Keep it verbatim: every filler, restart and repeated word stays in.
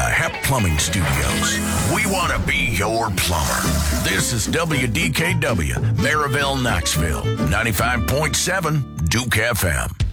Hep Plumbing Studios. We want to be your plumber. This is W D K W, Maryville, Knoxville, ninety-five point seven Duke F M.